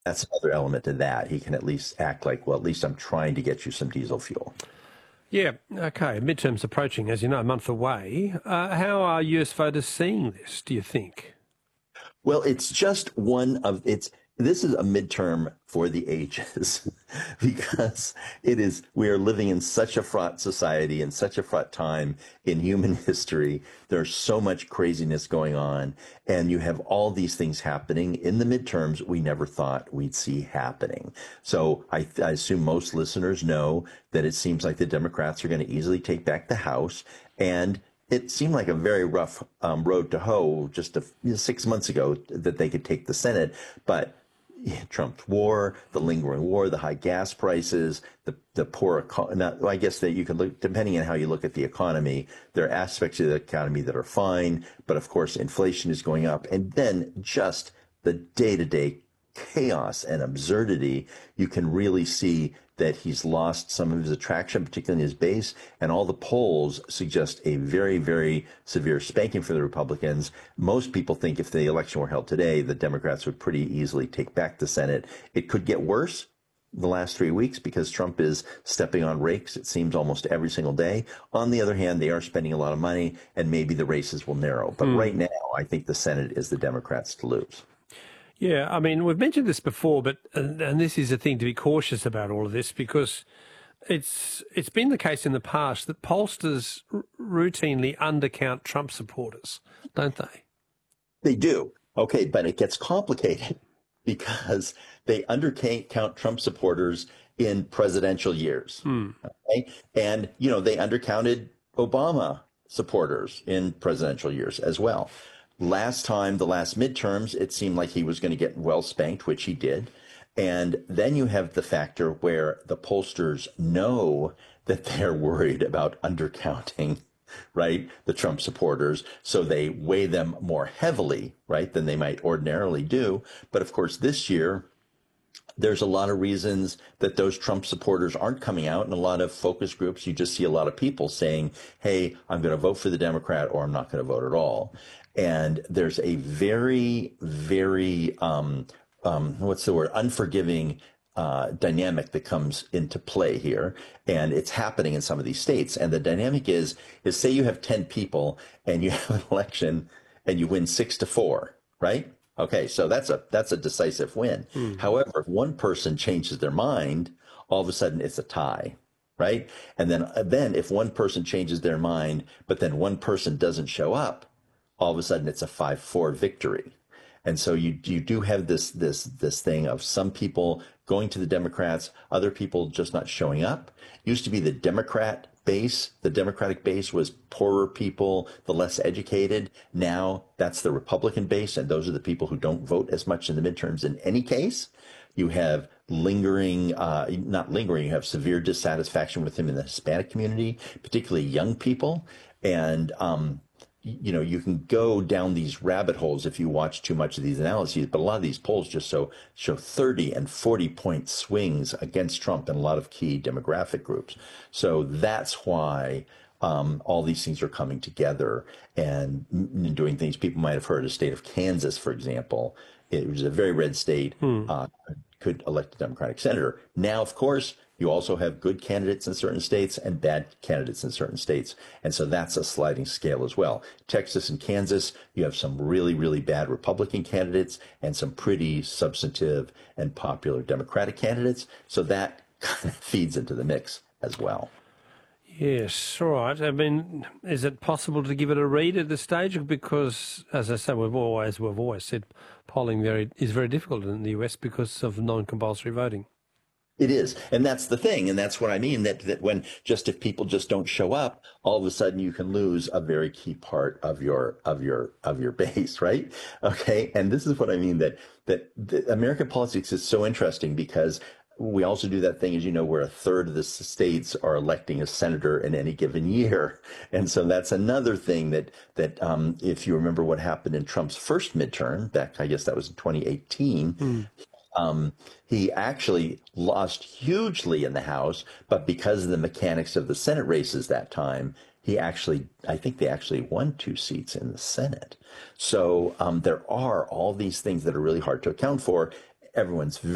That's another element to that. He can at least act like, well, at least I'm trying to get you some diesel fuel. Yeah, okay. Midterms approaching, as you know, a month away. How are US voters seeing this, do you think? Well, it's just one of it's this is a midterm for the ages because we are living in such a fraught society and such a fraught time in human history. There's so much craziness going on, and you have all these things happening in the midterms we never thought we'd see happening. So I assume most listeners know that it seems like the Democrats are going to easily take back the House, and it seemed like a very rough road to hoe just 6 months ago that they could take the Senate. But Trump's war, the lingering war, the high gas prices, the poor well, I guess that you can look, depending on how you look at the economy, there are aspects of the economy that are fine. But of course, inflation is going up. And then just the day-to-day chaos and absurdity, you can really see that he's lost some of his attraction, particularly in his base, and all the polls suggest a very, very severe spanking for the Republicans. Most people think if the election were held today, the Democrats would pretty easily take back the Senate. It could get worse the last 3 weeks because Trump is stepping on rakes, it seems, almost every single day. On the other hand, they are spending a lot of money, and maybe the races will narrow. But right now, I think the Senate is the Democrats to lose. Yeah, I mean, we've mentioned this before, but and this is a thing to be cautious about all of this because it's been the case in the past that pollsters routinely undercount Trump supporters, don't they? They do. Okay, but it gets complicated because they undercount Trump supporters in presidential years. Okay? And, they undercounted Obama supporters in presidential years as well. Last time, the last midterms, it seemed like he was going to get well spanked, which he did. And then you have the factor where the pollsters know that they're worried about undercounting, right, the Trump supporters. So they weigh them more heavily, right, than they might ordinarily do. But of course, this year, there's a lot of reasons that those Trump supporters aren't coming out. In a lot of focus groups, you just see a lot of people saying, hey, I'm going to vote for the Democrat or I'm not going to vote at all. And there's a very, very, what's the word, unforgiving dynamic that comes into play here. And it's happening in some of these states. And the dynamic is say you have 10 people and you have an election and you win 6-4, right? Okay, so that's a decisive win. However, if one person changes their mind, all of a sudden it's a tie, right? And then if one person changes their mind, but then one person doesn't show up, all of a sudden it's a 5-4 victory. And so you do have this thing of some people going to the Democrats, other people just not showing up. Used to be the Democratic base was poorer people, the less educated. Now that's the Republican base, and those are the people who don't vote as much in the midterms in any case. You have not lingering, you have severe dissatisfaction with him in the Hispanic community, particularly young people. And you can go down these rabbit holes if you watch too much of these analyses, but a lot of these polls just show 30 and 40-point swings against Trump in a lot of key demographic groups. So that's why all these things are coming together and doing things. People might have heard the state of Kansas, for example. It was a very red state, could elect a Democratic senator. Now, of course, you also have good candidates in certain states and bad candidates in certain states. And so that's a sliding scale as well. Texas and Kansas, you have some really, really bad Republican candidates and some pretty substantive and popular Democratic candidates. So that kind of feeds into the mix as well. Yes, all right. I mean, is it possible to give it a read at this stage? Because, as I say, we've always said polling is very difficult in the US because of non-compulsory voting. It is. And that's the thing. And that's what I mean, that when if people just don't show up, all of a sudden you can lose a very key part of your base, right? Okay. And this is what I mean, that American politics is so interesting because we also do that thing, as you know, where a third of the states are electing a senator in any given year. And so that's another thing that if you remember what happened in Trump's first midterm, back, I guess that was in 2018, he actually lost hugely in the House, but because of the mechanics of the Senate races that time, I think they actually won 2 seats in the Senate. So there are all these things that are really hard to account for. Everyone's